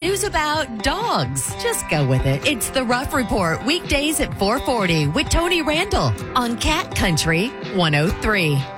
News about dogs. Just go with it. It's the Rough Report, weekdays at 4:40 with Tony Randall on Cat Country 103.